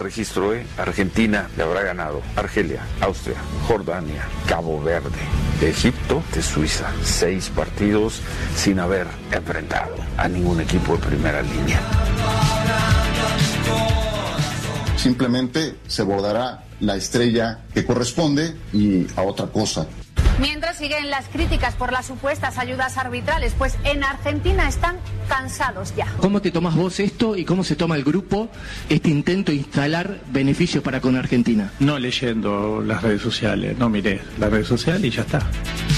registro, Argentina le habrá ganado Argelia, Austria, Jordania, Cabo Verde, Egipto, de Suiza. 6 partidos sin haber enfrentado a ningún equipo de primera línea. Simplemente se bordará la estrella que corresponde y a otra cosa. Mientras siguen las críticas por las supuestas ayudas arbitrales, pues en Argentina están cansados ya. ¿Cómo te tomás vos esto y cómo se toma el grupo este intento de instalar beneficios para con Argentina? No leyendo las redes sociales, no miré las redes sociales y ya está.